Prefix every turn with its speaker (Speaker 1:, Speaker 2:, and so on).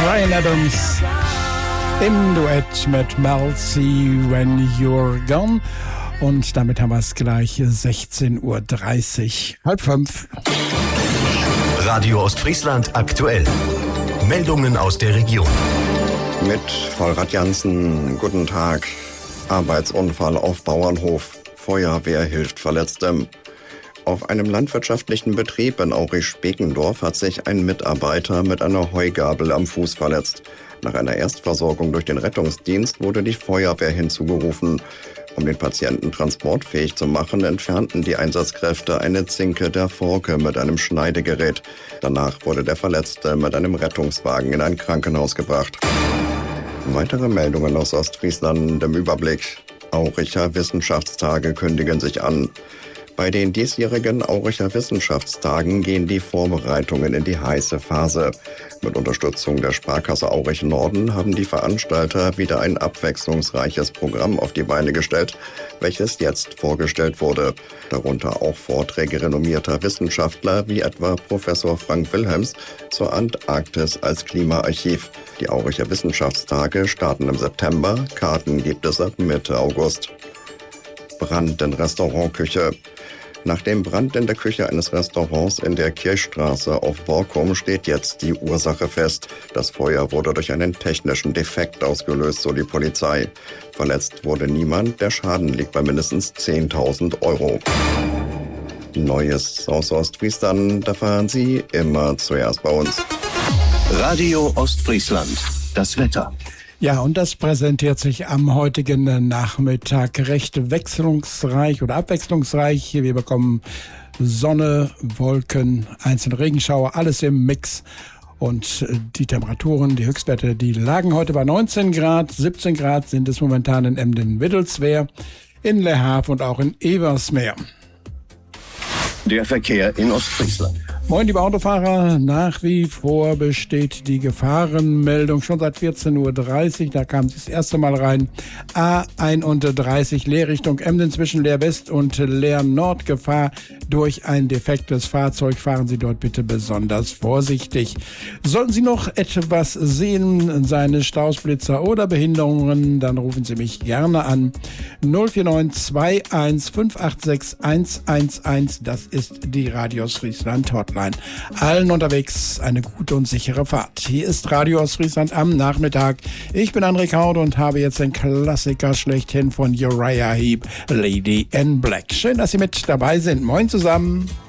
Speaker 1: Bryan Adams im Duett mit Mel C. When You're Gone. Und damit haben wir es gleich 16.30 Uhr, 4:30.
Speaker 2: Radio Ostfriesland aktuell. Meldungen aus der Region.
Speaker 3: Mit Vollrad Jansen, guten Tag. Arbeitsunfall auf Bauernhof. Feuerwehr hilft Verletztem. Auf einem landwirtschaftlichen Betrieb in Aurich-Speckendorf hat sich ein Mitarbeiter mit einer Heugabel am Fuß verletzt. Nach einer Erstversorgung durch den Rettungsdienst wurde die Feuerwehr hinzugerufen. Um den Patienten transportfähig zu machen, entfernten die Einsatzkräfte eine Zinke der Forke mit einem Schneidegerät. Danach wurde der Verletzte mit einem Rettungswagen in ein Krankenhaus gebracht. Weitere Meldungen aus Ostfriesland im Überblick. Auricher Wissenschaftstage kündigen sich an. Bei den diesjährigen Auricher Wissenschaftstagen gehen die Vorbereitungen in die heiße Phase. Mit Unterstützung der Sparkasse Aurich Norden haben die Veranstalter wieder ein abwechslungsreiches Programm auf die Beine gestellt, welches jetzt vorgestellt wurde. Darunter auch Vorträge renommierter Wissenschaftler wie etwa Professor Frank Wilhelms zur Antarktis als Klimaarchiv. Die Auricher Wissenschaftstage starten im September, Karten gibt es ab Mitte August. Brand in Restaurantküche. Nach dem Brand in der Küche eines Restaurants in der Kirchstraße auf Borkum steht jetzt die Ursache fest. Das Feuer wurde durch einen technischen Defekt ausgelöst, so die Polizei. Verletzt wurde niemand, der Schaden liegt bei mindestens 10.000 Euro. Neues aus Ostfriesland erfahren Sie immer zuerst bei uns.
Speaker 2: Radio Ostfriesland, das Wetter.
Speaker 1: Ja, und das präsentiert sich am heutigen Nachmittag recht wechselungsreich oder abwechslungsreich. Wir bekommen Sonne, Wolken, einzelne Regenschauer, alles im Mix. Und die Temperaturen, die Höchstwerte, die lagen heute bei 19 Grad. 17 Grad sind es momentan in Emden-Wittelswehr, in Le Havre und auch in Eversmeer.
Speaker 2: Der Verkehr in Ostfriesland.
Speaker 1: Moin, liebe Autofahrer. Nach wie vor besteht die Gefahrenmeldung schon seit 14.30 Uhr. Da kam sie das erste Mal rein. A31 Leerrichtung Emden zwischen Leer West und Leer Nord. Gefahr durch ein defektes Fahrzeug. Fahren Sie dort bitte besonders vorsichtig. Sollten Sie noch etwas sehen, seine Stausblitzer oder Behinderungen, dann rufen Sie mich gerne an. 049 21 586 111. Das ist die Radio Ostfriesland Hotline. Allen unterwegs eine gute und sichere Fahrt. Hier ist Radio Ostfriesland am Nachmittag. Ich bin André Kaut und habe jetzt den Klassiker schlechthin von Uriah Heep, Lady in Black. Schön, dass Sie mit dabei sind. Moin zusammen.